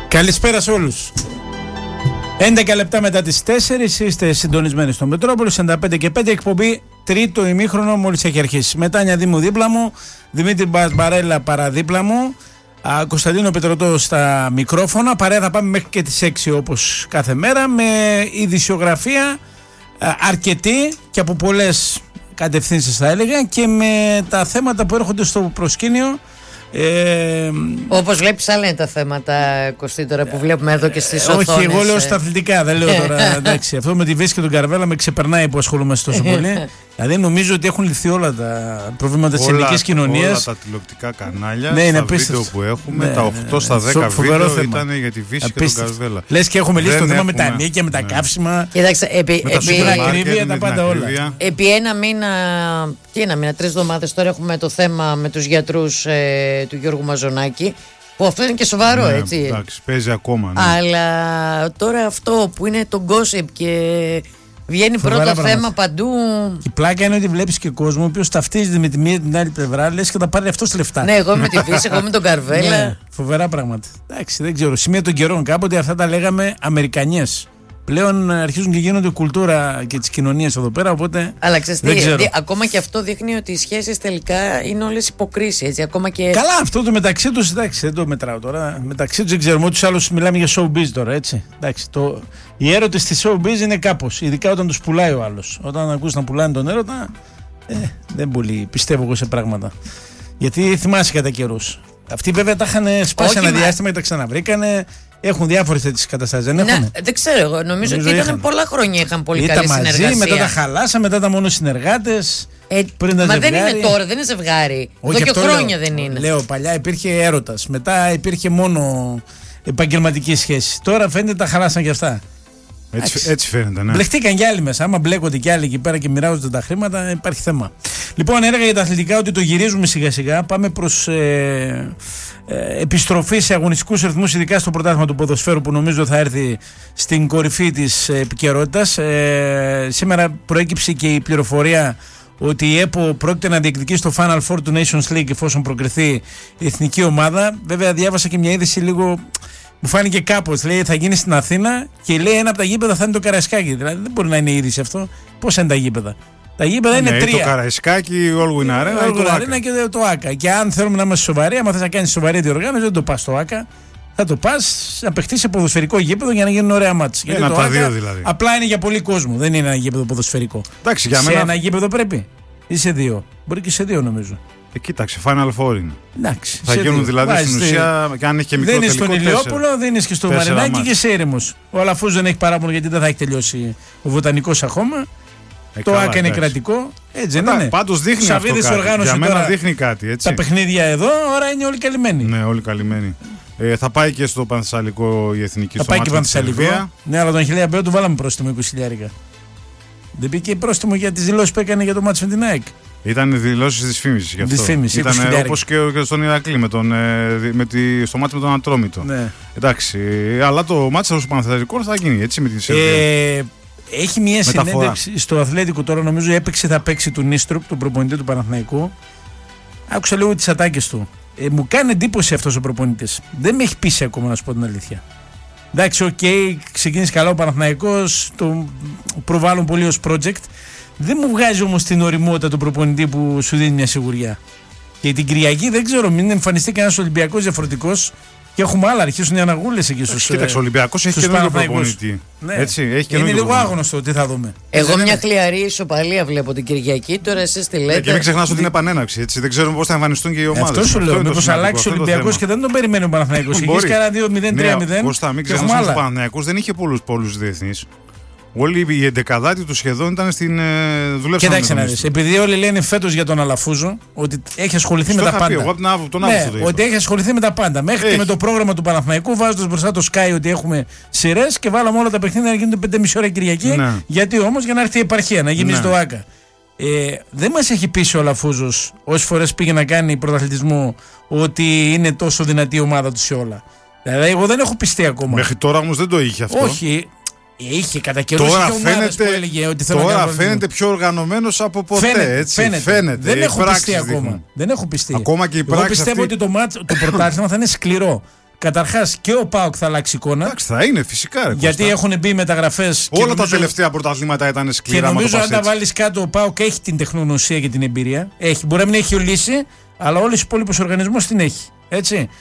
Καλησπέρα σε όλους. 11 λεπτά μετά τις 4 είστε συντονισμένοι στο Μετρόπολη, 45 και 5 εκπομπή, τρίτο ημίχρονο μόλις έχει αρχίσει. Μετάνια Δήμου δίπλα μου, Δημήτρη Μπαρέλα παραδίπλα μου, Κωνσταντίνο Πετρωτό στα μικρόφωνα. Παρέα θα πάμε μέχρι και τις 6 όπως κάθε μέρα, με ειδησιογραφία αρκετή και από πολλές κατευθύνσεις θα έλεγα, και με τα θέματα που έρχονται στο προσκήνιο. Όπως βλέπεις, άλλα είναι τα θέματα, Κωστή, τώρα που βλέπουμε εδώ και στις οθόνες. Όχι, εγώ λέω στα αθλητικά, δεν λέω τώρα. Εντάξει, αυτό με τη Βύση και τον Καρβέλα με ξεπερνάει που ασχολούμαστε τόσο πολύ. Δηλαδή νομίζω ότι έχουν λυθεί όλα τα προβλήματα της ελληνικής κοινωνίας. Όλα τα τηλεοπτικά κανάλια, ναι, στα βίντεο που έχουμε, τα 8 στα 10 βίντεο ήταν για τη Βύση και τον Καρβέλα. Λες και έχουμε λύσει το θέμα με τα ανίκια, με τα καύσιμα. Κοίταξε, με τα σούπερ ακρίβεια, τα πάντα όλα. Επί ένα μήνα, 3 εβδομάδες τώρα έχουμε το θέμα με τους γιατρούς του Γιώργου Μαζονάκη, που αυτό είναι και σοβαρό, ναι, έτσι. Εντάξει, παίζει ακόμα. Ναι. Αλλά τώρα αυτό που είναι το gossip και βγαίνει πρώτο θέμα παντού. Η πλάκα είναι ότι βλέπεις και κόσμο ο οποίος ταυτίζεται με τη μία την άλλη πλευρά, λες και θα πάρει αυτός λεφτά. Ναι, εγώ με τη Βύση, εγώ με τον Καρβέλα. Ναι, φοβερά πράγματα. Εντάξει, δεν ξέρω. Σημεία των καιρών κάποτε αυτά τα λέγαμε Αμερικανιές. Πλέον αρχίζουν και γίνονται κουλτούρα και της κοινωνίας εδώ πέρα, οπότε. Αλλά ξέρεις, ακόμα και αυτό δείχνει ότι οι σχέσεις τελικά είναι όλες υποκρίσεις, έτσι. Ακόμα και. Καλά, αυτό το μεταξύ τους, εντάξει, δεν το μετράω τώρα. Μεταξύ τους δεν ξέρουμε, ούτως ή άλλως μιλάμε για showbiz τώρα, έτσι. Εντάξει, οι έρωτες στη showbiz είναι κάπως, ειδικά όταν τους πουλάει ο άλλος. Όταν ακούς να πουλάνε τον έρωτα, δεν πολύ πιστεύω εγώ σε πράγματα. Γιατί θυμάσαι κατά καιρούς. Αυτοί βέβαια τα είχαν σπάσει ένα διάστημα και τα ξαναβρήκανε. Έχουν διάφορες τέτοιες καταστάσεις, δεν έχουν? Δεν ξέρω, εγώ νομίζω ότι ήταν πολλά χρόνια, είχαν πολύ καλή συνεργασία. Μαζί, μετά τα χαλάσα, μετά τα μόνο συνεργάτες. Μα δεν είναι τώρα, δεν είναι ζευγάρι. Εδώ και χρόνια δεν είναι. Λέω, παλιά υπήρχε έρωτας, μετά υπήρχε μόνο επαγγελματική σχέση. Τώρα φαίνεται τα χαλάσαν κι αυτά. Έτσι φαίνεται, ναι. Μπλεχτήκαν κι άλλοι μέσα. Άμα μπλέκονται κι άλλοι εκεί πέρα και μοιράζονται τα χρήματα, υπάρχει θέμα. Λοιπόν, έλεγα για τα αθλητικά ότι το γυρίζουμε σιγά σιγά. Πάμε προς επιστροφή σε αγωνιστικούς ρυθμούς, ειδικά στο πρωτάθλημα του ποδοσφαίρου, που νομίζω θα έρθει στην κορυφή της επικαιρότητας. Σήμερα προέκυψε και η πληροφορία ότι η ΕΠΟ πρόκειται να διεκδικήσει το Final Four του Nations League εφόσον προκριθεί η εθνική ομάδα. Βέβαια, διάβασα και μια είδηση λίγο. Μου φάνηκε κάπως, λέει θα γίνει στην Αθήνα και λέει ένα από τα γήπεδα θα είναι το Καραϊσκάκι. Δηλαδή δεν μπορεί να είναι είδηση αυτό. Πώς είναι τα γήπεδα? Τα γήπεδα είναι 3. Το Καραϊσκάκι, All Win Arena και το ΆΚΑ. Και αν θέλουμε να είμαστε σοβαροί, άμα θες να κάνεις σοβαρή διοργάνωση, δεν το πας στο ΆΚΑ. Θα το πας να παιχτείς σε ποδοσφαιρικό γήπεδο για να γίνουν ωραία μάτς. Ένα από τα δύο δηλαδή. Απλά είναι για πολύ κόσμο. Δεν είναι ένα γήπεδο ποδοσφαιρικό. Εντάξει, για σε μένα. Ένα γήπεδο πρέπει. Ή σε 2. Μπορεί και σε 2 νομίζω. Κοίταξε, Final Four είναι. Εντάξει, θα γίνουν δηλαδή στην ουσία και αν έχει και μικρό τελικό. Δεν είναι στον Ηλιόπουλο, δεν είναι και στο Μαρινάκι και σε Έρημος. Ο Αλαφούς δεν έχει παράπονο γιατί δεν θα έχει τελειώσει ο Βοτανικός ακόμα. Το ΆΚΑ είναι κρατικό. Έτσι δεν είναι? Πάντως δείχνει αυτό κάτι. Για μένα δείχνει κάτι. Έτσι. Τα παιχνίδια εδώ, ώρα είναι όλοι καλυμμένοι. Ναι, όλοι καλυμμένοι. Θα πάει και στο Πανθεσσαλικό η εθνική θα πάει και Πανθεσσαλικό. Ναι, αλλά τον Χιλιάμπεο του βάλαμε πρόστιμο 20.000. Δεν μπήκε πρόστιμο για τις δηλώσεις που έκανε για το μάτσο με την ΑΕΚ. Ήταν δηλώσεις της φήμης γι' αυτό. Ήταν όπως και στον Ηρακλή στο μάτσο με τον Ατρόμητο. Ναι. Εντάξει, αλλά το μάτσο στο Παναθηναϊκό θα γίνει έτσι με τη Σερβία. Έχει μια συνέντευξη στο Αθλέτικο τώρα, νομίζω θα παίξει του Νίστρουκ, τον προπονητή του Παναθηναϊκού. Άκουσα λίγο τις ατάκες του. Μου κάνει εντύπωση αυτός ο προπονητής. Δεν με έχει πείσει ακόμα, να σου πω την αλήθεια. Εντάξει, ξεκίνησε καλά ο Παναθηναϊκός, το προβάλλουν πολύ ως project. Δεν μου βγάζει όμως την οριμότητα του προπονητή που σου δίνει μια σιγουριά. Και την Κυριακή δεν ξέρω, μην εμφανιστεί κανένας Ολυμπιακός διαφορετικός και έχουμε άλλα, αρχίσουν οι αναγούλες εκεί στους. Κοίταξε, ο Ολυμπιακός έχει καινούργιο προπονητή. Ναι. Έτσι, έχει είναι λίγο άγνωστο τι θα δούμε. Εγώ μια χλιαρή ισοπαλία βλέπω την Κυριακή, τώρα εσείς τι λέτε. Και μην ξεχνάς ότι είναι επανέναξη. Έτσι. Δεν ξέρουμε πώς θα εμφανιστούν και οι ομάδες. Αυτό σου λέω. Μήπως αλλάξει ο Ολυμπιακός και δεν τον περιμένει ο Παναθηναϊκός. Έχει κανένα 2-0-3-0. Κώστα, μην ξεχνάς ότι ο Παναθηναϊκός δεν είχε πολλούς διεθνείς. Όλη η εντεκαδάτη του σχεδόν ήταν στην δουλειά. Κοιτάξτε να δεις. Επειδή όλοι λένε φέτος για τον Αλαφούζο ότι έχει ασχοληθεί με τα πάντα. Εγώ τον Αύγουστο το είπα. Ότι έχει ασχοληθεί με τα πάντα. Μέχρι και με το πρόγραμμα του Παναθηναϊκού, βάζοντας μπροστά το Sky ότι έχουμε σειρές και βάλαμε όλα τα παιχνίδια να γίνονται 5,5 ώρα Κυριακή. Ναι. Γιατί όμως για να έρθει η επαρχία, να γεμίσει το ΆΚΑ. Δεν μας έχει πείσει ο Αλαφούζος όσες φορές πήγε να κάνει πρωταθλητισμό ότι είναι τόσο δυνατή η ομάδα του σε όλα. Δηλαδή, εγώ δεν έχω πιστεί ακόμα. Μέχρι τώρα όμως δεν το είχε αυτό. Όχι. Είχε κατά καιρούς που έλεγε ότι θέλω τώρα φαίνεται πιο οργανωμένος από ποτέ. Φαίνεται. Δεν έχω πιστεί ακόμα. Δεν έχω πιστεί. Ακόμα και η πράξη. Εγώ πιστεύω ότι το πρωτάθλημα θα είναι σκληρό. Καταρχάς και ο ΠΑΟΚ θα αλλάξει εικόνα. Εντάξει, θα είναι φυσικά. Γιατί έχουν μπει μεταγραφές. Όλα τα τελευταία πρωταθλήματα ήταν σκληρά. Και νομίζω αν τα βάλεις κάτω, ο ΠΑΟΚ έχει την τεχνογνωσία και την εμπειρία. Μπορεί να μην έχει λύση, αλλά όλους τους υπόλοιπους οργανισμούς την έχει. Έτσι.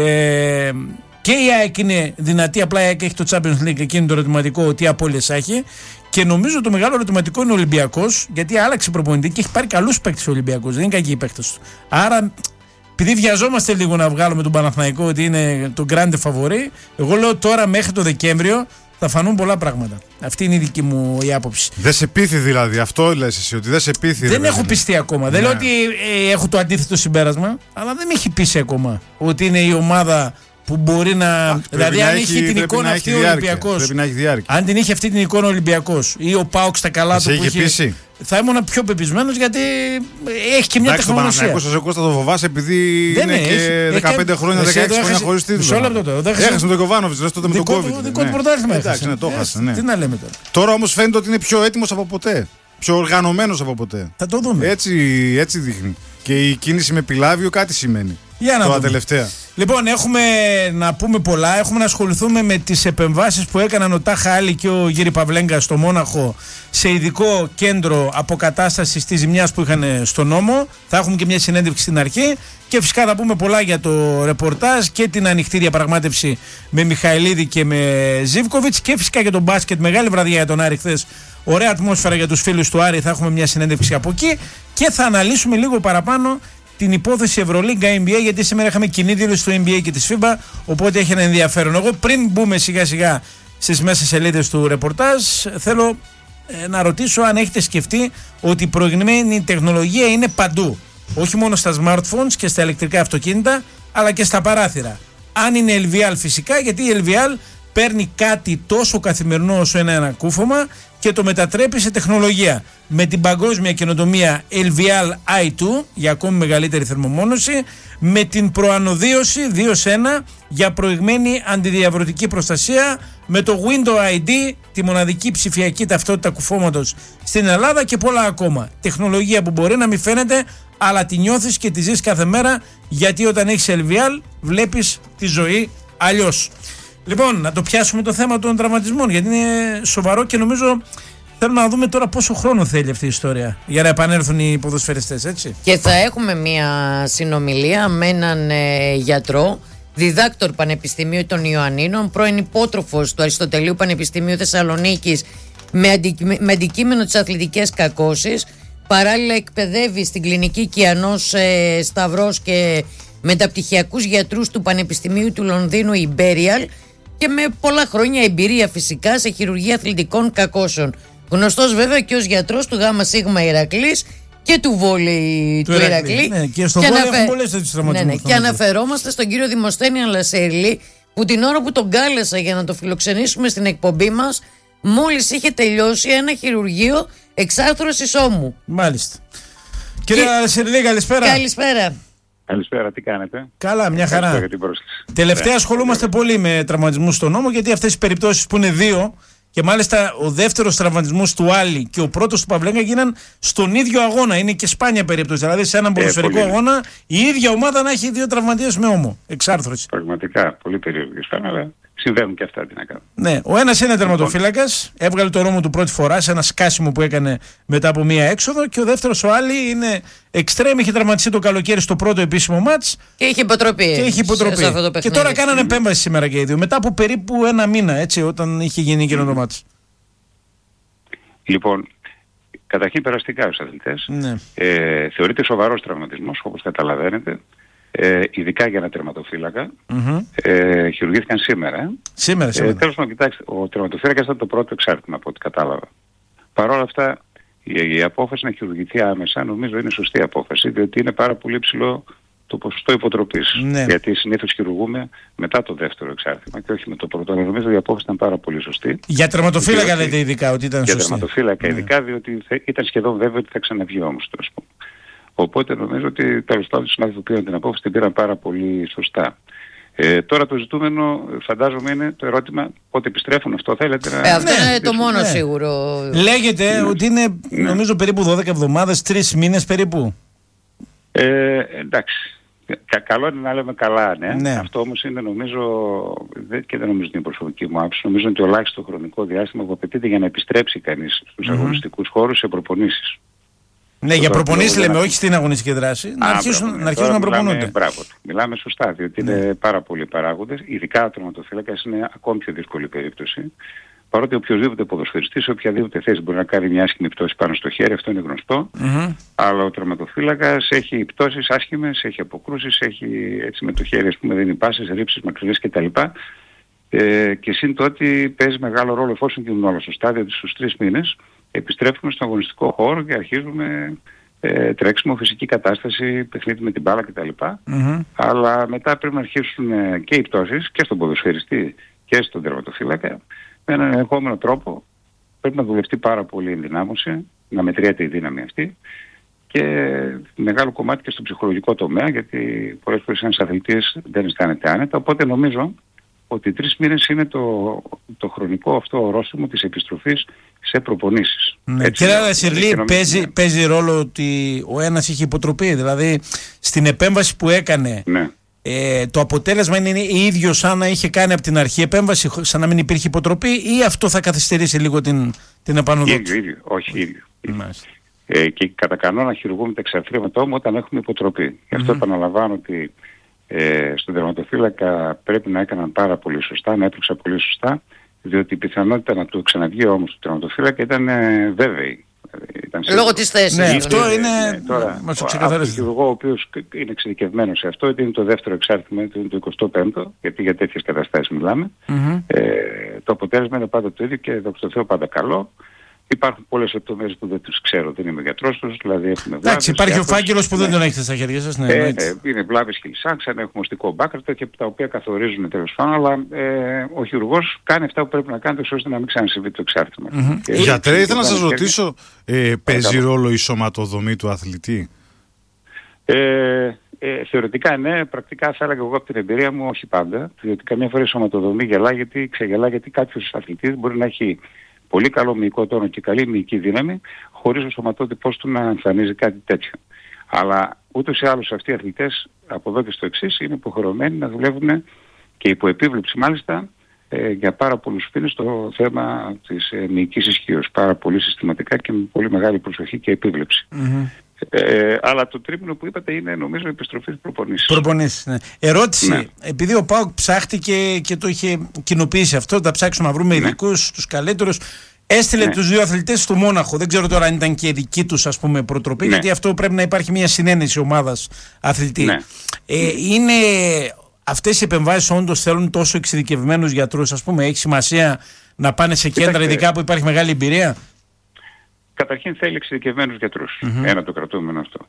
Και η ΑΕΚ είναι δυνατή, απλά η ΑΕΚ έχει το Champions League, εκείνο το ερωτηματικό, τι απώλειες έχει. Και νομίζω το μεγάλο ερωτηματικό είναι ο Ολυμπιακός, γιατί άλλαξε προπονητή και έχει πάρει καλούς παίκτες ο Ολυμπιακός. Δεν είναι κακοί οι παίκτες του. Άρα, επειδή βιαζόμαστε λίγο να βγάλουμε τον Παναθηναϊκό ότι είναι το grande favori, εγώ λέω τώρα μέχρι το Δεκέμβριο θα φανούν πολλά πράγματα. Αυτή είναι η δική μου η άποψη. Δεν σε πείθει δηλαδή, αυτό λες εσύ, ότι δεν σε πείθει. Δεν έχω πιστεί ακόμα. Ναι. Δεν λέω ότι έχω το αντίθετο συμπέρασμα, αλλά δεν με έχει πείσει ακόμα ότι είναι η ομάδα που μπορεί να. Δηλαδή, αν είχε την εικόνα αυτή ο Ολυμπιακός. Αν την είχε αυτή την εικόνα ο Ολυμπιακός ή ο ΠΑΟΚ στα καλά του που είχε. Θα ήμουν πιο πεπισμένος γιατί έχει και μια τεχνογνωσία. Εντάξει, τον Παναθηναϊκό το φοβάσαι επειδή είναι και 15 χρόνια, 16 χρόνια χωρίς τίτλο. Μισό λεπτό τώρα. Έχασε τον Κοβάνοβιτς, λες τότε με τον COVID. Δικό του πρωτάθλημα. Εντάξει, το έχασε. Τι να λέμε τώρα. Τώρα όμως φαίνεται ότι είναι πιο έτοιμος από ποτέ. Πιο οργανωμένος από ποτέ. Θα το δούμε. Έτσι δείχνει. Και η κίνηση με Πιλάβιο κάτι σημαίνει. Για να δούμε. Τελευταία. Λοιπόν, έχουμε να πούμε πολλά. Έχουμε να ασχοληθούμε με τις επεμβάσεις που έκαναν ο Τάχα Άλλη και ο Γύρι Παυλέγκα στο Μόναχο σε ειδικό κέντρο αποκατάστασης της ζημιάς που είχαν στο νόμο. Θα έχουμε και μια συνέντευξη στην αρχή. Και φυσικά θα πούμε πολλά για το ρεπορτάζ και την ανοιχτή διαπραγμάτευση με Μιχαηλίδη και με Ζίβκοβιτς. Και φυσικά για τον μπάσκετ. Μεγάλη βραδιά για τον Άρη χθες. Ωραία ατμόσφαιρα για τους φίλους του Άρη. Θα έχουμε μια συνέντευξη από εκεί. Και θα αναλύσουμε λίγο παραπάνω την υπόθεση Ευρωλίγκα NBA, γιατί σήμερα είχαμε κοινή δήλωση του NBA και της FIBA, οπότε έχει ένα ενδιαφέρον. Εγώ πριν μπούμε σιγά σιγά στις μέσες σελίδες του ρεπορτάζ, θέλω να ρωτήσω αν έχετε σκεφτεί ότι η προηγμένη τεχνολογία είναι παντού. Όχι μόνο στα smartphones και στα ηλεκτρικά αυτοκίνητα, αλλά και στα παράθυρα. Αν είναι LVL φυσικά, γιατί η LVL παίρνει κάτι τόσο καθημερινό όσο ένα ανακούφωμα και το μετατρέπει σε τεχνολογία. Με την παγκόσμια καινοτομία LVL i2 για ακόμη μεγαλύτερη θερμομόνωση, με την προανοδίωση 2-1 για προηγμένη αντιδιαβρωτική προστασία, με το Window ID, τη μοναδική ψηφιακή ταυτότητα κουφώματος στην Ελλάδα και πολλά ακόμα. Τεχνολογία που μπορεί να μην φαίνεται, αλλά τη νιώθεις και τη ζεις κάθε μέρα, γιατί όταν έχεις LVL βλέπεις τη ζωή αλλιώς. Λοιπόν, να το πιάσουμε το θέμα των τραυματισμών, γιατί είναι σοβαρό και νομίζω θέλουμε να δούμε τώρα πόσο χρόνο θέλει αυτή η ιστορία για να επανέλθουν οι ποδοσφαιριστές, έτσι. Και θα έχουμε μια συνομιλία με έναν γιατρό, διδάκτορ Πανεπιστημίου των Ιωαννίνων, πρώην υπότροφος του Αριστοτελείου Πανεπιστημίου Θεσσαλονίκης, με αντικείμενο τις αθλητικές κακώσεις. Παράλληλα εκπαιδεύει στην κλινική Κιανός Σταυρός και μεταπτυχιακούς γιατρούς του Πανεπιστημίου του Λονδίνου Imperial και με πολλά χρόνια εμπειρία φυσικά σε χειρουργία αθλητικών κακώσεων. Γνωστός βέβαια και ως γιατρός του ΓΣ Ηρακλής και του βόλεϊ του Ηρακλή. Ναι, και στο βόλεϊ έχουν πολλές τέτοιους τραυματισμούς. Και αναφερόμαστε στον κύριο Δημοσθένη Αλασέρλη, που την ώρα που τον κάλεσα για να το φιλοξενήσουμε στην εκπομπή μας, μόλις είχε τελειώσει ένα χειρουργείο εξάρθρωσης ώμου. Μάλιστα. Κύριε Αλασέρλη, καλησπέρα. Καλησπέρα. Καλησπέρα, τι κάνετε? Καλά, μια χαρά. Τελευταία ασχολούμαστε πολύ με τραυματισμούς στον ώμο, γιατί αυτές οι περιπτώσεις που είναι δύο, και μάλιστα ο δεύτερος τραυματισμός του Άλλη και ο πρώτος του Παυλέγκα γίναν στον ίδιο αγώνα. Είναι και σπάνια περίπτωση. Δηλαδή σε έναν ποδοσφαιρικό αγώνα η ίδια ομάδα να έχει δύο τραυματίες με ώμο. Εξάρθρωση. Πραγματικά πολύ περίεργο, αλλά συμβαίνουν και αυτά, τι να κάνουμε. Ναι, ο ένας είναι τερματοφύλακας, έβγαλε το ώμο του πρώτη φορά σε ένα σκάσιμο που έκανε μετά από μία έξοδο, και ο δεύτερος, ο Άλλη, είναι εξτρέμ, είχε τραυματιστεί το καλοκαίρι στο πρώτο επίσημο μάτς. Και είχε υποτροπή. Και τώρα κάνανε επέμβαση σήμερα και οι δύο, μετά από περίπου ένα μήνα, έτσι, όταν είχε γίνει εκείνο το μάτς. Λοιπόν, καταρχήν περαστικά στους αθλητές. Ναι. Θεωρείται σοβαρός τραυματισμός, όπως καταλαβαίνετε. Ειδικά για ένα τερματοφύλακα. Χειρουργήθηκαν σήμερα. Σήμερα. Τέλος πάντων, κοιτάξτε, ο τερματοφύλακας ήταν το πρώτο εξάρτημα από ό,τι κατάλαβα. Παρ' όλα αυτά, η απόφαση να χειρουργηθεί άμεσα νομίζω είναι σωστή απόφαση, διότι είναι πάρα πολύ υψηλό το ποσοστό υποτροπής. Ναι. Γιατί συνήθως χειρουργούμε μετά το δεύτερο εξάρτημα και όχι με το πρώτο. Αλλά νομίζω η απόφαση ήταν πάρα πολύ σωστή. Για τερματοφύλακα λέτε ειδικά ότι ήταν σωστή. Για τερματοφύλακα ειδικά, διότι ήταν σχεδόν βέβαιο ότι θα ξαναβγεί όμως. Οπότε νομίζω ότι τέλος πάντων οι συνάδελφοι που πήραν την απόφαση την πήραν πάρα πολύ σωστά. Τώρα το ζητούμενο φαντάζομαι είναι το ερώτημα πότε επιστρέφουν, αυτό θέλετε να... Αυτό είναι το μόνο σίγουρο. Λέγεται ότι είναι νομίζω περίπου 12 εβδομάδες, 3 μήνες περίπου. Εντάξει. Καλό είναι να λέμε καλά, ναι. Αυτό όμως είναι, νομίζω, και δεν νομίζω την προσωπική μου άποψη, νομίζω ότι ελάχιστο χρονικό διάστημα που απαιτείται για να επιστρέψει κανείς στους αγωνιστικούς χώρους σε προπονήσεις. Ναι, για προπονήσεις λέμε, όχι στην αγωνιστική δράση. Να αρχίσουν να προπονούνται. Μπράβο. Μιλάμε σωστά, διότι είναι πάρα πολλοί παράγοντες. Ειδικά ο τερματοφύλακας είναι ακόμη πιο δύσκολη περίπτωση. Παρότι οποιοδήποτε ποδοσφαιριστής σε οποιαδήποτε θέση μπορεί να κάνει μια άσχημη πτώση πάνω στο χέρι, αυτό είναι γνωστό. Αλλά ο τερματοφύλακας έχει πτώσεις άσχημες, έχει αποκρούσεις, έχει έτσι με το χέρι, ας πούμε, δίνει πάσες, ρήψεις, μακρινές κτλ. Και συν το ότι παίζει μεγάλο ρόλο, εφόσον γίνουν όλα σωστά, διότι στους 3 μήνες επιστρέφουμε στον αγωνιστικό χώρο και αρχίζουμε τρέξιμο, φυσική κατάσταση, παιχνίδι με την μπάλα κτλ. Αλλά μετά πρέπει να αρχίσουν και οι πτώσεις και στον ποδοσφαιριστή και στον τερματοφύλακα. Με έναν ενδεχόμενο τρόπο πρέπει να δουλευτεί πάρα πολύ η ενδυνάμωση, να μετριέται η δύναμη αυτή και μεγάλο κομμάτι και στο ψυχολογικό τομέα, γιατί πολλές φορές ένας αθλητής δεν αισθάνεται άνετα. Οπότε νομίζω ότι 3 μήνες είναι το χρονικό αυτό ορόσημο της επιστροφής σε προπονήσεις. Ναι. Κύριε Σιρλή, παίζει ρόλο ότι ο ένας είχε υποτροπή, δηλαδή στην επέμβαση που έκανε. Ναι. Το αποτέλεσμα είναι ίδιο σαν να είχε κάνει από την αρχή επέμβαση, σαν να μην υπήρχε υποτροπή, ή αυτό θα καθυστερήσει λίγο την επανωδό? Ίδιο. Και κατά κανόνα χειρουργούμε τα εξαρτήματα όμως όταν έχουμε υποτροπή. Γι' αυτό επαναλαμβάνω ότι στον τερματοφύλακα πρέπει να έκαναν πάρα πολύ σωστά, να έπαιξαν πολύ σωστά, διότι η πιθανότητα να του ξαναβγεί όμως του τερματοφύλακα ήταν βέβαιη. Λόγω της θέσης. Ναι, αυτό είναι. Τώρα, ο χειρουργό ο οποίος είναι εξειδικευμένος σε αυτό, είτε είναι το δεύτερο εξάρτημα, είτε είναι το 25ο, γιατί για τέτοιες καταστάσεις μιλάμε. Το αποτέλεσμα είναι πάντα το ίδιο και δόξα τω Θεώ πάντα καλό. Υπάρχουν πολλές λεπτομέρειες που δεν τους ξέρω, δεν είμαι γιατρός τους, δηλαδή έχουμε βλάβες. Εντάξει, υπάρχει ο φάκελος που δεν τον έχετε στα χέρια σας. Είναι βλάβες χιλισάξαν, έχουμε οστικό μπάκρατο και τα οποία καθορίζουν τέλος πάντων, αλλά ο χειρουργός κάνει αυτά που πρέπει να κάνει ώστε να μην ξανασυμβεί το εξάρτημα. Γιατρέ, ήθελα να σας ρωτήσω, παίζει ρόλο η σωματοδομή του αθλητή? Θεωρητικά ναι, πρακτικά θα έλεγα εγώ από την εμπειρία μου όχι πάντα, διότι καμιά φορά η σωματοδομή ξεγελά γιατί κάποιος αθλητής μπορεί να έχει πολύ καλό μυϊκό τόνο και καλή μυϊκή δύναμη, χωρίς ο σωματότυπος του να εμφανίζει κάτι τέτοιο. Αλλά ούτως ή άλλως αυτοί οι αθλητές από εδώ και στο εξής είναι υποχρεωμένοι να δουλεύουν και υπό επίβλεψη μάλιστα για πάρα πολλούς φίλους το θέμα της μυϊκής ισχύως. Πάρα πολύ συστηματικά και με πολύ μεγάλη προσοχή και επίβλεψη. Αλλά το τρίμηνο που είπατε είναι νομίζω επιστροφή προπονήσεις. Ναι. Ερώτηση, επειδή ο ΠΑΟΚ ψάχτηκε και το είχε κοινοποιήσει αυτό, θα ψάξουμε να βρούμε ειδικούς, τους καλύτερους. Έστειλε τους 2 αθλητές στο Μόναχο. Δεν ξέρω τώρα αν ήταν και δική τους, ας πούμε, προτροπή, γιατί αυτό πρέπει να υπάρχει μια συνένεση ομάδας αθλητή. Είναι αυτές οι επεμβάσεις όντως θέλουν τόσο εξειδικευμένους γιατρούς, ας πούμε, έχει σημασία να πάνε σε κέντρα ειδικά που υπάρχει μεγάλη εμπειρία? Καταρχήν θέλει εξειδικευμένους γιατρούς. Ένα το κρατούμενο αυτό.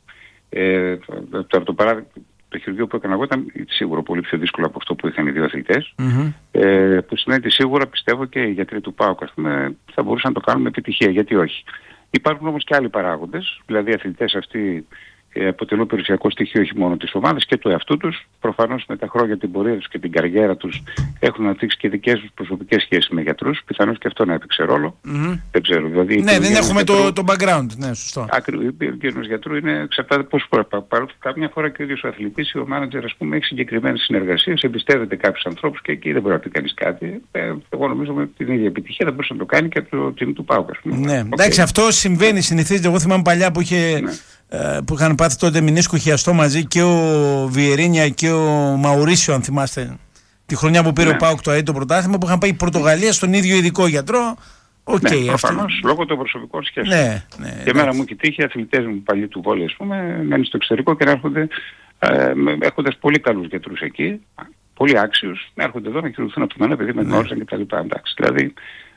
Το παράδειγμα, το χειρουργείο που έκανα εγώ ήταν σίγουρα πολύ πιο δύσκολο από αυτό που είχαν οι 2 αθλητές. Που σημαίνει ότι σίγουρα πιστεύω και οι γιατροί του ΠΑΟΚ θα μπορούσαν να το κάνουν με επιτυχία. Γιατί όχι? Υπάρχουν όμως και άλλοι παράγοντες, δηλαδή οι αθλητές αυτοί αποτελούν περιουσιακό στοιχείο όχι μόνο της ομάδας και του εαυτού τους. Προφανώς με τα χρόνια την πορεία τους και την καριέρα τους έχουν αναπτύξει και δικές τους προσωπικές σχέσεις με γιατρούς. Πιθανώς και αυτό να έπαιξε ρόλο. Δεν ξέρω. Δηλαδή, ναι, δεν έχουμε το background. Ναι, σωστό. Ακριβώς. Ο εμπειρογνώμονας γιατρού εξαρτάται πώς παρόλο καμιά φορά και ο ίδιος ο αθλητής ή ο μάνατζερ, ας πούμε, έχει συγκεκριμένες συνεργασίες, εμπιστεύεται κάποιους ανθρώπους και εκεί δεν μπορεί να πει κανείς κάτι. Εγώ νομίζω με την ίδια επιτυχία θα μπορούσε να το κάνει και το team του ΠΑΟΚ, ας πούμε. Ναι, εντάξει, αυτό συμβαίνει, συνηθίζεται. Εγώ θυμάμαι παλιά που που είχαν πάθει τότε μηνίσκο χιαστό μαζί και ο Βιερίνια και ο Μαουρίσιο, αν θυμάστε, τη χρονιά που πήρε ο ΠΑΟΚ το ΑΕΤ πρωτάθλημα, που είχαν πάει η Πορτογαλία στον ίδιο ειδικό γιατρό. Προφανώς λόγω των προσωπικών σχέσεων. Και εμένα μου έχει τύχει αθλητές μου παλιοί του βόλεϊ, ας πούμε, μένουν στο εξωτερικό και έρχονται έχοντας πολύ καλούς γιατρούς εκεί, πολύ άξιους, έρχονται εδώ να χειρουργηθούν από μένα, επειδή με γνώρισαν κτλ. Δηλαδή,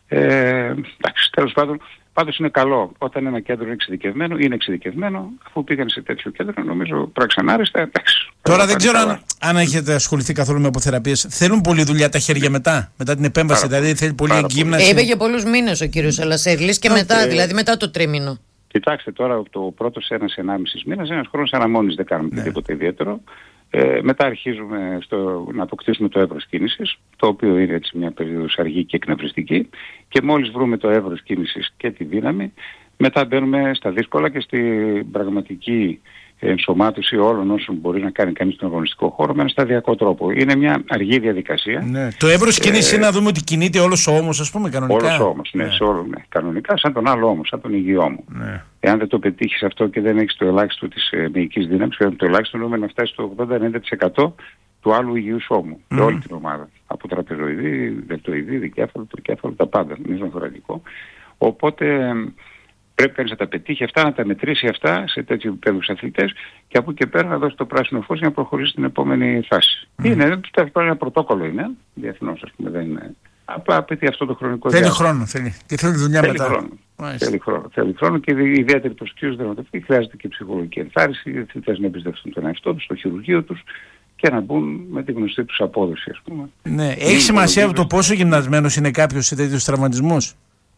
τέλος πάντων. Πάντως είναι καλό όταν ένα κέντρο είναι εξειδικευμένο, αφού πήγαν σε τέτοιο κέντρο, νομίζω πράξαν άριστα. Τώρα δεν ξέρω αν έχετε ασχοληθεί καθόλου με αποθεραπείες. Θέλουν πολλή δουλειά τα χέρια μετά την επέμβαση, δηλαδή θέλει πολλή εγκύμναση. Είπε για πολλούς μήνες ο κύριος Αλασέρλης και μετά, δηλαδή μετά το τρίμηνο. Κοιτάξτε τώρα, το πρώτος 1-1,5 μήνας, ένας χρόνος αναμόνης, δεν κάνουμε τίποτα ιδιαίτερο. Μετά αρχίζουμε να αποκτήσουμε το εύρος κίνησης, το οποίο είναι έτσι μια περίοδος αργή και εκνευριστική, και μόλις βρούμε το εύρος κίνησης και τη δύναμη, μετά μπαίνουμε στα δύσκολα και στην πραγματική ενσωμάτωση όλων όσων μπορεί να κάνει κανείς στον αγωνιστικό χώρο με ένα σταδιακό τρόπο. Είναι μια αργή διαδικασία. Ναι. Το εύρος κίνηση είναι να δούμε ότι κινείται όλος ο ώμος, ας πούμε, κανονικά. Όλος ο ώμος, ναι, σε όλο, ναι. Κανονικά σαν τον άλλο ώμο, σαν τον υγιό μου. Ναι. Εάν δεν το πετύχεις αυτό και δεν έχεις το ελάχιστο της μυϊκής δύναμης, το ελάχιστο νούμερο να φτάσει στο 80-90% του άλλου υγιούς ώμου, για όλη την ομάδα. Από τραπεζοειδή, δελτοειδή, δικέφαλο, τρικέφαλο, τα πάντα, μυζοθωρακικό. Οπότε πρέπει κανείς να τα πετύχει αυτά, να τα μετρήσει αυτά σε τέτοιου επίπεδους αθλητές και από εκεί και πέρα να δώσει το πράσινο φως για να προχωρήσει στην επόμενη φάση. Είναι, ένα πρωτόκολλο είναι, διεθνώς, ας πούμε, δεν είναι. Απλά απαιτεί αυτό το χρονικό διάστημα. Θέλει χρόνο, θέλει. Και θέλει δουλειά μετά. Θέλει χρόνο και ιδιαίτερη προσοχή στους δραματευτές. Χρειάζεται και ψυχολογική ενθάρρυνση, οι αθλητές να εμπιστευτούν τον εαυτό τους, το χειρουργείο τους και να μπουν με τη γνωστή τους απόδοση, ας πούμε. Ναι. Έχει σημασία το πόσο γυμνασμένος είναι κάποιος σε τέτοιους τραυματισμούς?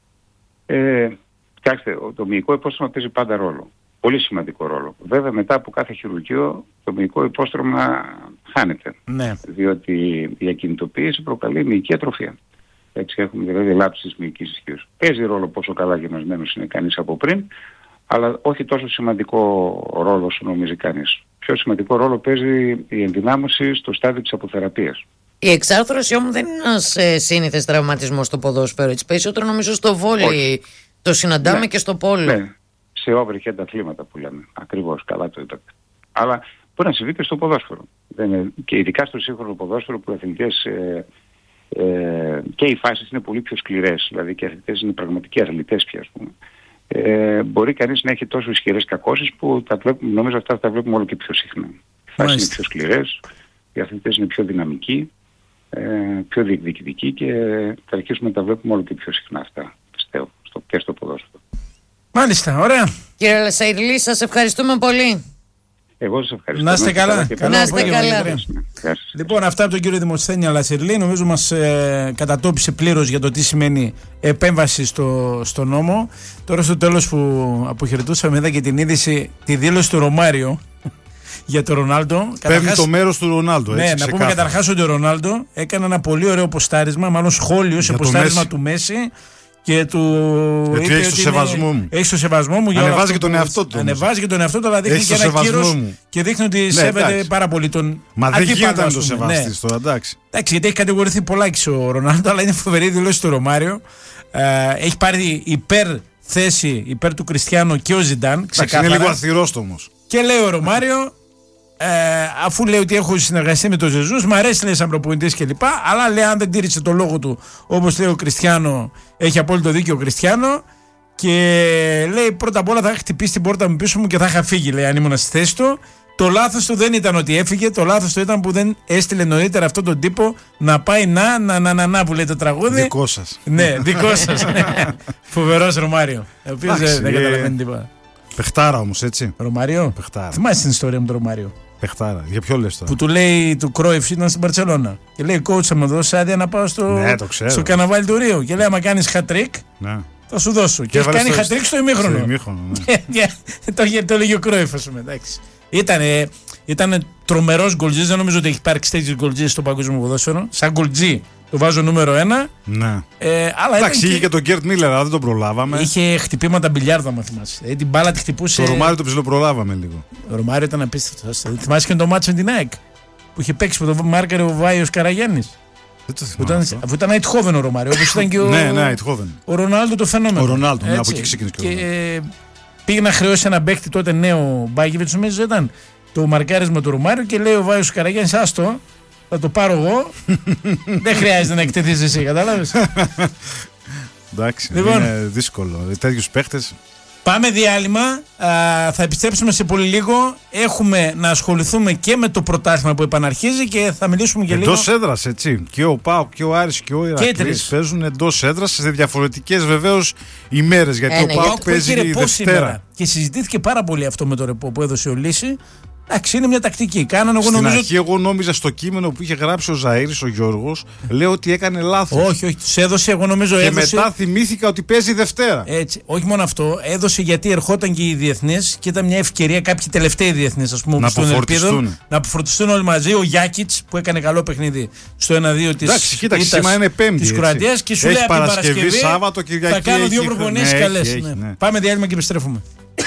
Κοιτάξτε, το μυϊκό υπόστρωμα παίζει πάντα ρόλο. Πολύ σημαντικό ρόλο. Βέβαια, μετά από κάθε χειρουργείο, το μυϊκό υπόστρωμα χάνεται. Ναι. Διότι η ακινητοποίηση προκαλεί μυϊκή ατροφία. Έτσι έχουμε δηλαδή λάψη της μυϊκής ισχύως. Παίζει ρόλο πόσο καλά γυμνασμένος είναι κανείς από πριν, αλλά όχι τόσο σημαντικό ρόλο όσο νομίζει κανείς. Πιο σημαντικό ρόλο παίζει η ενδυνάμωση στο στάδιο της αποθεραπείας. Η εξάρθρωση όμως δεν είναι ένας σύνηθες τραυματισμός στο ποδόσφαιρο. Έτσι, περισσότερο νομίζω στο βόλεϊ. Το συναντάμε και στο πόλο. Ναι, σε overhead αθλήματα που λέμε. Ακριβώς, καλά το είπατε. Αλλά μπορεί να συμβεί και στο ποδόσφαιρο. Και ειδικά στο σύγχρονο ποδόσφαιρο που οι αθλητές και οι φάσεις είναι πολύ πιο σκληρές. Δηλαδή και οι αθλητές είναι πραγματικοί αθλητές πια, ας πούμε. Μπορεί κανείς να έχει τόσο ισχυρές κακώσεις που νομίζω αυτά τα βλέπουμε όλο και πιο συχνά. Οι φάσεις είναι πιο σκληρές, οι αθλητές είναι πιο δυναμικοί, πιο διεκδικητικοί και θα αρχίσουμε να τα βλέπουμε όλο και πιο συχνά αυτά, πιστεύω, και στο ποδόσφαιρο. Μάλιστα, ωραία. Κύριε Λασσαϊρλή, σας ευχαριστούμε πολύ. Εγώ σας ευχαριστώ. Να είστε καλά. Να είστε καλά. Λοιπόν, αυτά από τον κύριο Δημοσθένη Λασσαϊρλή. Νομίζω μας κατατόπισε πλήρως για το τι σημαίνει επέμβαση στο νόμο. Τώρα στο τέλος που αποχαιρετούσαμε, είδα και την είδηση, τη δήλωση του Ρωμάριο για τον Ρονάλντο. Παίρνει το μέρος του Ρονάλντο. Ναι, να πούμε καταρχάς ότι ο Ρονάλντο έκανε ένα πολύ ωραίο ποστάρισμα, μάλλον σχόλιο σε ποστάρισμα του Μέση. Και του είπε έχει το σεβασμό μου. Έχει το σεβασμό μου. Ανεβάζει και τον εαυτό του. Ανεβάζει και τον εαυτό του, αλλά δείχνει και ένα κύρος και δείχνει ότι σέβεται πάρα πολύ τον. Μα δεν γίνεται να το σεβαστείς τώρα, εντάξει. Εντάξει, γιατί έχει κατηγορηθεί πολλάκι ο Ρονάλντο, αλλά είναι φοβερή δηλώση του Ρωμάριο. Έχει πάρει θέση υπέρ του Κριστιάνο και ο Ζιντάν. Είναι λίγο αθυρός όμως. Και λέει ο Ρωμάριο, αφού λέει ότι έχω συνεργαστεί με τον Ζεζούς, μου αρέσει λέει σαν προπονητής κλπ. Αλλά λέει αν δεν τήρησε το λόγο του, όπως λέει ο Κριστιάνο, έχει απόλυτο δίκιο ο Κριστιάνο. Και λέει πρώτα απ' όλα θα χτυπήσει την πόρτα μου πίσω μου και θα είχα φύγει, λέει, αν ήμουν στη θέση του. Το λάθος του δεν ήταν ότι έφυγε, το λάθος του ήταν που δεν έστειλε νωρίτερα αυτόν τον τύπο να πάει να που λέει το τραγούδι. Δικό σας. Ναι, δικό σας. Φοβερός Ρωμάριο, ο οποίος δεν καταλαβαίνει τίποτα. Παιχτάρα όμως, έτσι. Ρωμάριο. Παιχτάρα. Θυμάσαι την ιστορία με τον Ρωμάριο? Παιχτάρα. Για ποιο λες τώρα? Που του λέει του Κρόιφ, ήταν στην Μπαρτσελώνα. Και λέει: coach, θα μου δώσει άδεια να πάω στο καναβάλι του Ρίου. Και λέει: άμα κάνεις hat-trick, θα σου δώσω. Και έχει κάνει hat-trick στο ημίχρονο. Το έλεγε ο Κρόιφ, ας πούμε. Ήταν τρομερός γκολτζής. Δεν νομίζω ότι έχει υπάρξει τέτοιος γκολτζής στο παγκόσμιο ποδόσφαιρο. Σαν γκολτζή το βάζω νούμερο 1. Ναι. Εντάξει, είχε και τον Γκέρτ Μίλλερ, αλλά δεν τον προλάβαμε. Είχε χτυπήματα μπιλιάρδο, αν θυμάσαι. Την μπάλα τη χτυπούσε. Το Ρωμάριο το ψιλοπρολάβαμε λίγο. Ο Ρωμάριο ήταν απίστευτο. Θυμάσαι και το μάτσο με την ΑΕΚ που είχε παίξει που το μάρκαρε ο Βάιος Καραγιάννης. Δεν το θυμάμαι. Αφού ήταν Αιτχόβεν ο Ρωμάριο. Όπως ήταν και ο Ρονάλντο το φαινόμενο. Ο Ρονάλντο, από εκεί ξεκίνησε και πήγε να χρεώσει ένα παίκτη τότε νέο Μπάκεβιτς, νομίζω ήταν το μαρκάρισμα του Ρωμάριου και λέει ο Βάιος Καραγιάννης, άστο. Θα το πάρω εγώ. Δεν χρειάζεται να εκτεθείς εσύ, κατάλαβες. Εντάξει, είναι δύσκολο. Τέτοιους παίχτες. Πάμε διάλειμμα. Θα επιστρέψουμε σε πολύ λίγο. Έχουμε να ασχοληθούμε και με το πρωτάθλημα που επαναρχίζει και θα μιλήσουμε και λίγο. Εντός έδρας, έτσι. Και ο ΠΑΟΚ και ο Άρης και ο Ηρακλής παίζουν εντός έδρας σε διαφορετικές βεβαίως ημέρες. Γιατί ο ΠΑΟΚ παίζει η Δευτέρα. Και συζητήθηκε πάρα πολύ αυτό με το ρεπό που έδωσε ο Λύση. Εντάξει, είναι μια τακτική. Στην αρχή, εγώ νόμιζα στο κείμενο που είχε γράψει ο Ζαΐρης, ο Γιώργος, λέω ότι έκανε λάθος. Όχι, τους έδωσε, εγώ νομίζω έδωσε. Και μετά θυμήθηκα ότι παίζει Δευτέρα. Έτσι. Όχι μόνο αυτό, έδωσε γιατί ερχόταν και οι διεθνείς και ήταν μια ευκαιρία κάποιοι τελευταίοι διεθνείς, ας πούμε, να αποφορτιστούν όλοι μαζί. Ο Γιάκιτς που έκανε καλό παιχνίδι στο 1-2 της Κροατίας και σου λέει από την Παρασκευή Σάββατο, Κυριακή. Θα κάνω 2 προπονήσεις καλές. Πάμε διάλειμμα και επιστρέφουμε.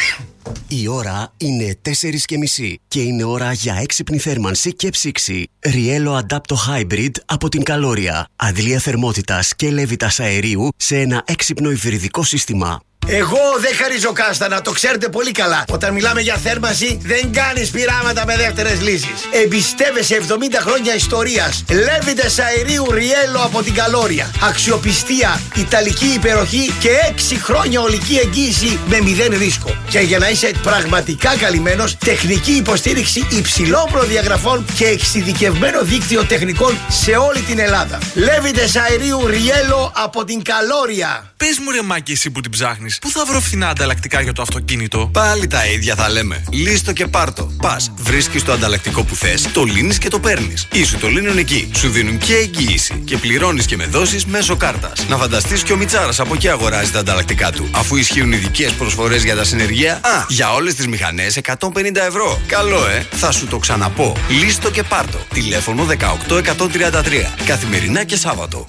Η ώρα είναι 4:30 και είναι ώρα για έξυπνη θέρμανση και ψήξη. Riello Adapto Hybrid από την Καλόρια. Αντλία θερμότητας και λέβητας αερίου σε ένα έξυπνο υβριδικό σύστημα. Εγώ δεν χαρίζω κάστανα, το ξέρετε πολύ καλά. Όταν μιλάμε για θέρμανση, δεν κάνεις πειράματα με δεύτερες λύσεις. Εμπιστεύεσαι 70 χρόνια ιστορίας. Λέβητες αερίου Riello από την Καλόρια. Αξιοπιστία, ιταλική υπεροχή και 6 χρόνια ολική εγγύηση με 0 ρίσκο. Και για να είσαι πραγματικά καλυμμένος, τεχνική υποστήριξη υψηλών προδιαγραφών και εξειδικευμένο δίκτυο τεχνικών σε όλη την Ελλάδα. Λέβητες αερίου Riello από την Καλόρια. Πες μου ρε Μάκη, εσύ που την ψάχνεις, πού θα βρω φθηνά ανταλλακτικά για το αυτοκίνητο? Πάλι τα ίδια θα λέμε. Λύστο και πάρτο. Πας, βρίσκεις το ανταλλακτικό που θες, το λύνεις και το παίρνεις. Ή σου το λύνουν εκεί. Σου δίνουν και εγγύηση. Και πληρώνεις και με δόσεις μέσω κάρτας. Να φανταστείς και ο Μιτσάρας από εκεί αγοράζει τα ανταλλακτικά του. Αφού ισχύουν ειδικές προσφορές για τα συνεργεία, για όλες τις μηχανές 150 ευρώ. Καλό, θα σου το ξαναπώ. Λύστο και πάρτο. Τηλέφωνο 18133. Καθημερινά και Σάββατο.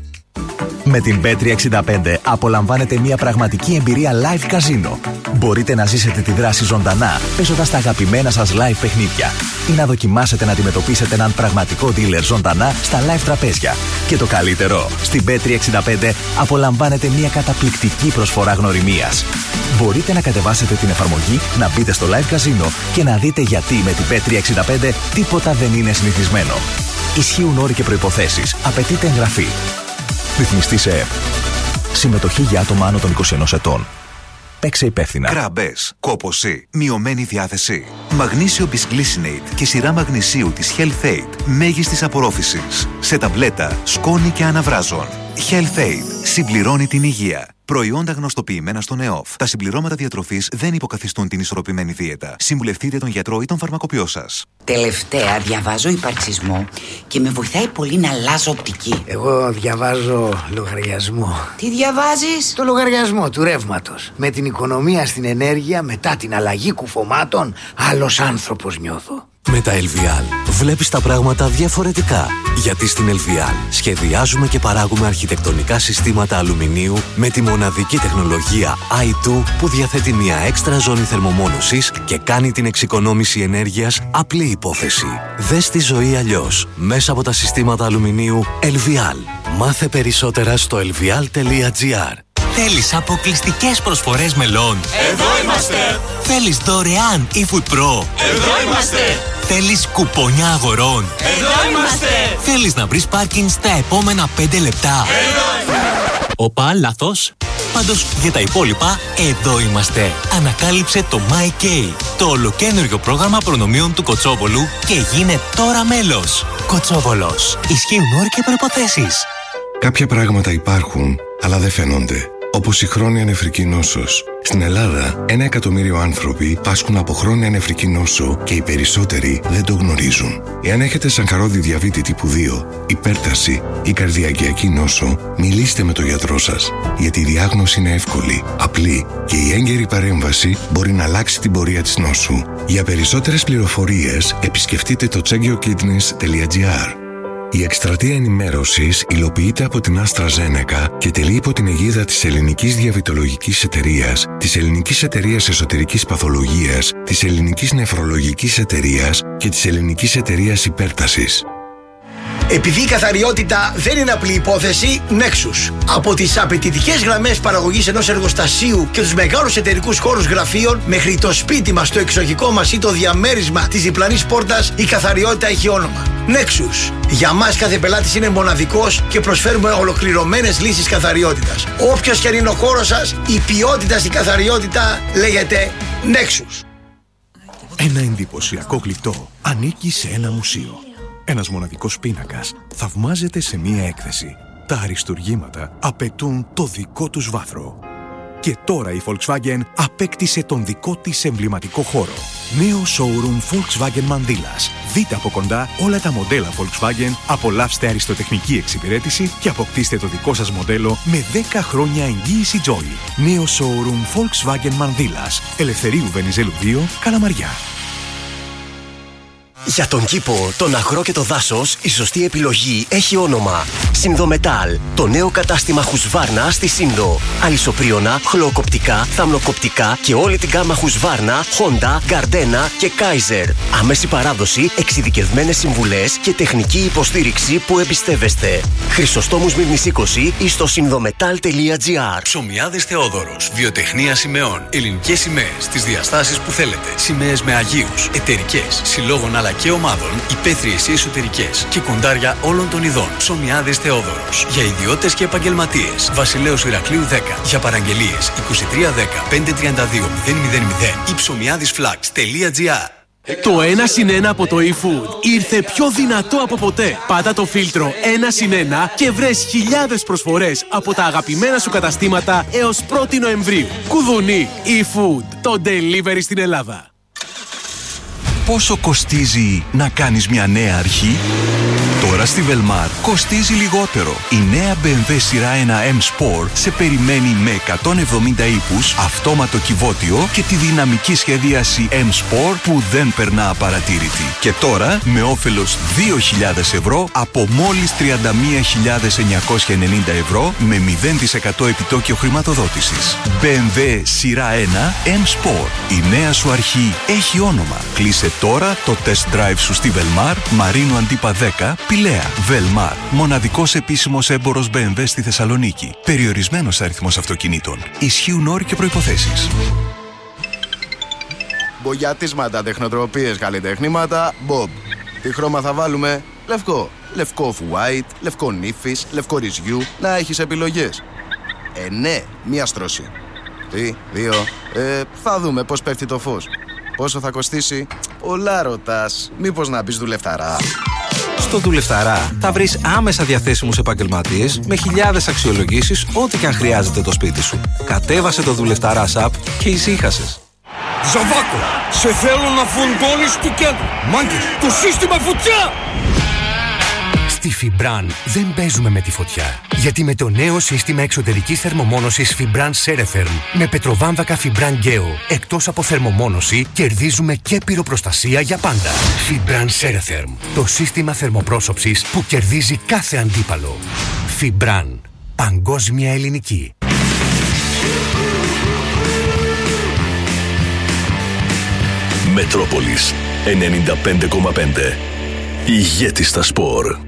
Με την Bet365 απολαμβάνετε μια πραγματική εμπειρία live καζίνο. Μπορείτε να ζήσετε τη δράση ζωντανά, παίζοντας τα αγαπημένα σας live παιχνίδια ή να δοκιμάσετε να αντιμετωπίσετε έναν πραγματικό dealer ζωντανά στα live τραπέζια. Και το καλύτερο, στην Bet365 απολαμβάνετε μια καταπληκτική προσφορά γνωριμίας. Μπορείτε να κατεβάσετε την εφαρμογή, να μπείτε στο live καζίνο και να δείτε γιατί με την Bet365 τίποτα δεν είναι συνηθισμένο. Ισχύουν όροι και προϋποθέσεις. Απαιτείται εγγραφή. Ρυθμιστή σε ΕΠ. Συμμετοχή για άτομα άνω των 21 ετών. Παίξε υπεύθυνα. Κράμπες, κόπωση, μειωμένη διάθεση. Μαγνήσιο Bisglycinate και σειρά μαγνησίου της Health Aid μέγιστης απορρόφησης. Σε ταμπλέτα, σκόνη και αναβράζων. Health Aid συμπληρώνει την υγεία. Προϊόντα γνωστοποιημένα στον ΕΟΦ. Τα συμπληρώματα διατροφής δεν υποκαθιστούν την ισορροπημένη δίαιτα. Συμβουλευτείτε τον γιατρό ή τον φαρμακοποιό σας. Τελευταία διαβάζω υπαρξισμό και με βοηθάει πολύ να αλλάζω οπτική. Εγώ διαβάζω λογαριασμό. Τι διαβάζεις? Το λογαριασμό του ρεύματος. Με την οικονομία στην ενέργεια μετά την αλλαγή κουφωμάτων, άλλος άνθρωπος νιώθω. Με τα LVL βλέπεις τα πράγματα διαφορετικά. Γιατί στην LVL σχεδιάζουμε και παράγουμε αρχιτεκτονικά συστήματα αλουμινίου με τη μοναδική τεχνολογία i2 που διαθέτει μια έξτρα ζώνη θερμομόνωσης και κάνει την εξοικονόμηση ενέργειας απλή υπόθεση. Δες τη ζωή αλλιώς μέσα από τα συστήματα αλουμινίου LVL. Μάθε περισσότερα στο lvl.gr. Θέλεις αποκλειστικές προσφορές μελών? Εδώ είμαστε! Θέλεις δωρεάν eFood Pro? Εδώ είμαστε! Θέλεις κουπόνια αγορών? Εδώ είμαστε! Θέλεις να βρεις πάρκινγκ στα επόμενα 5 λεπτά? Εδώ είμαστε! Οπα, λάθος. Πάντως για τα υπόλοιπα, εδώ είμαστε. Ανακάλυψε το MyK, το ολοκαίνουργιο πρόγραμμα προνομίων του Κοτσόβολου και γίνε τώρα μέλος. Κοτσόβολος. Ισχύουν όροι και προϋποθέσεις. Κάποια πράγματα υπάρχουν, αλλά δεν φαίνονται. Όπως η χρόνια νεφρική νόσος. Στην Ελλάδα, 1 εκατομμύριο άνθρωποι πάσχουν από χρόνια νεφρική νόσο και οι περισσότεροι δεν το γνωρίζουν. Εάν έχετε σαγχαρώδη διαβήτη τύπου 2, υπέρταση ή καρδιακιακή νόσο, μιλήστε με τον γιατρό σας. Γιατί η διάγνωση είναι εύκολη, απλή και η έγκαιρη παρέμβαση μπορεί να αλλάξει την πορεία της νόσου. Για περισσότερες πληροφορίες, επισκεφτείτε το checkyourkidneys.gr. Η εκστρατεία ενημέρωσης υλοποιείται από την AstraZeneca και τελεί υπό την αιγίδα της Ελληνικής Διαβητολογικής Εταιρείας, της Ελληνικής Εταιρείας Εσωτερικής Παθολογίας, της Ελληνικής Νεφρολογικής Εταιρείας και της Ελληνικής Εταιρείας Υπέρτασης. Επειδή η καθαριότητα δεν είναι απλή υπόθεση, Nexus. Από τις απαιτητικές γραμμές παραγωγής ενός εργοστασίου και τους μεγάλους εταιρικούς χώρους γραφείων μέχρι το σπίτι μας, το εξοχικό μας ή το διαμέρισμα της διπλανής πόρτας, η καθαριότητα έχει όνομα. Nexus. Για μας κάθε πελάτης είναι μοναδικός και προσφέρουμε ολοκληρωμένες λύσεις καθαριότητας. Όποιος και αν είναι ο χώρος σας, η ποιότητα στην καθαριότητα λέγεται Nexus. Ένα εντυπωσιακό γλυπτό ανήκει σε ένα μουσείο. Ένας μοναδικός πίνακας θαυμάζεται σε μία έκθεση. Τα αριστουργήματα απαιτούν το δικό τους βάθρο. Και τώρα η Volkswagen απέκτησε τον δικό της εμβληματικό χώρο. Νέο showroom Volkswagen Μανδύλας. Δείτε από κοντά όλα τα μοντέλα Volkswagen, απολαύστε αριστοτεχνική εξυπηρέτηση και αποκτήστε το δικό σας μοντέλο με 10 χρόνια εγγύηση Joy. Νέο showroom Volkswagen Μανδύλας. Ελευθερίου Βενιζέλου 2, Καλαμαριά. Για τον κήπο, τον αγρό και το δάσος, η σωστή επιλογή έχει όνομα Συνδομετάλ, το νέο κατάστημα Husqvarna στη Σύνδο. Αλυσοπρίωνα, χλωοκοπτικά, θαμνοκοπτικά και όλη την γάμα Husqvarna, Honda, Gardena και Kaiser. Άμεση παράδοση, εξειδικευμένες συμβουλές και τεχνική υποστήριξη που εμπιστεύεστε. Χρυσοστόμους Μύρνης 20 ή στο συνδομετάλ.gr. Ψωμιάδης Θεόδωρος. Βιοτεχνία σημαίων. Ελληνικές σημαίες στις διαστάσεις που θέλετε. Σημαίες με αγίους, εταιρικές, συλλόγων αλλά και ομάδων, υπαίθριες ή εσωτερικές και κοντάρια όλων των ειδών. Ψωμιάδης Θεόδωρος. Για ιδιώτες και επαγγελματίες. Βασιλέως Ηρακλείου 10. Για παραγγελίες 2310 532 000 ή ψωμιάδισflags.gr. Το 1+1 από το eFood ήρθε πιο δυνατό από ποτέ. Πάτα το φίλτρο 1+1 και βρες χιλιάδες προσφορές από τα αγαπημένα σου καταστήματα έως 1η Νοεμβρίου. Κουδουνί eFood, το delivery στην Ελλάδα. Πόσο κοστίζει να κάνεις μια νέα αρχή? Τώρα στη Velmar κοστίζει λιγότερο. Η νέα BMW σειρά 1 M Sport σε περιμένει με 170 ύπους, αυτόματο κυβότιο και τη δυναμική σχεδίαση M Sport που δεν περνά απαρατήρητη. Και τώρα με όφελος 2.000 ευρώ από μόλις 31.990 ευρώ με 0% επιτόκιο χρηματοδότησης. BMW σειρά 1 M Sport. Η νέα σου αρχή έχει όνομα. Κλείσε τώρα το test drive σου στη Velmar, Μαρίνου Αντίπα 10, Πηλαία. Velmar, μοναδικός επίσημος έμπορος BMW στη Θεσσαλονίκη. Περιορισμένος αριθμός αυτοκινήτων. Ισχύουν όροι και προϋποθέσεις. Μπογιατίσματα, τεχνοτροπίες, καλλιτεχνήματα, Bob. Τι χρώμα θα βάλουμε? Λευκό. Λευκό off-white, λευκό νύφης, λευκό ρυζιού. Να έχεις επιλογές. Ναι, μία στρώση. Τι, 2. Θα δούμε πώς πέφτει το φως. Πόσο θα κοστίσει? Πολλά ρωτάς. Μήπως να μπεις δουλευταρά? Στο Δουλευταρά θα βρεις άμεσα διαθέσιμους επαγγελματίες με χιλιάδες αξιολογήσεις ό,τι και αν χρειάζεται το σπίτι σου. Κατέβασε το Δουλευταρά app και ησύχασες. Ζαβάκο, σε θέλω να φουντώνεις του κέντρου. Μάγκες, το σύστημα φωτιά! Στη Fibran δεν παίζουμε με τη φωτιά. Γιατί με το νέο σύστημα εξωτερικής θερμομόνωσης Fibran Ceretherm με πετροβάμβακα Fibran Geo, εκτός από θερμομόνωση, κερδίζουμε και πυροπροστασία για πάντα. Fibran Ceretherm, το σύστημα θερμοπρόσωψης που κερδίζει κάθε αντίπαλο. Fibran, παγκόσμια ελληνική. Μετρόπολης 95,5. Ηγέτη στα σπορ.